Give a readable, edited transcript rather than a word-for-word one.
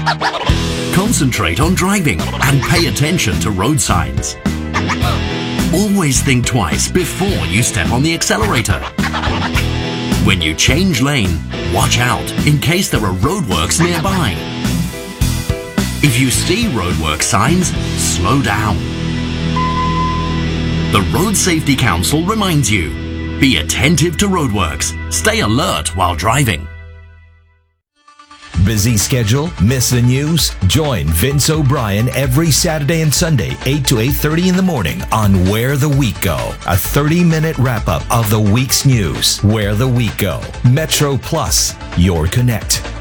Concentrate on driving and pay attention to road signs. Always think twice before you step on the accelerator. When you change lane, watch out in case there are roadworks nearby. If you see roadwork signs, slow down. The Road Safety Council reminds you, be attentive to roadworks, stay alert while driving. Busy schedule? Miss the news? Join Vince O'Brien every Saturday and Sunday, 8 to 8:30 in the morning on Where the Week Go. A 30-minute wrap-up of the week's news. Where the Week Go. Metro Plus, your connect.